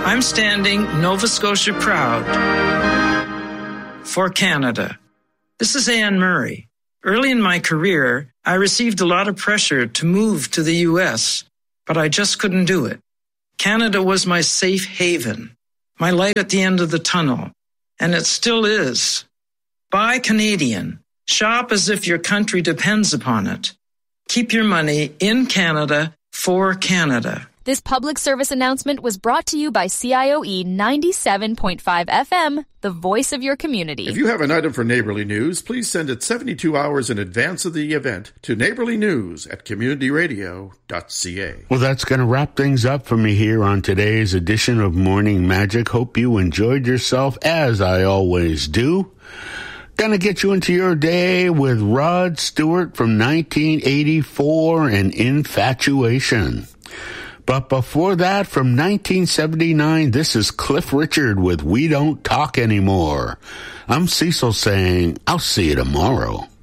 I'm standing Nova Scotia proud for Canada. This is Anne Murray. Early in my career, I received a lot of pressure to move to the U.S., but I just couldn't do it. Canada was my safe haven, my light at the end of the tunnel, and it still is. Buy Canadian. Shop as if your country depends upon it. Keep your money in Canada for Canada. This public service announcement was brought to you by CIOE 97.5 FM, the voice of your community. If you have an item for Neighborly News, please send it 72 hours in advance of the event to neighborlynews@communityradio.ca. Well, that's going to wrap things up for me here on today's edition of Morning Magic. Hope you enjoyed yourself, as I always do. Gonna get you into your day with Rod Stewart from 1984 and Infatuation. But before that, from 1979, this is Cliff Richard with We Don't Talk Anymore. I'm Cecil saying, I'll see you tomorrow.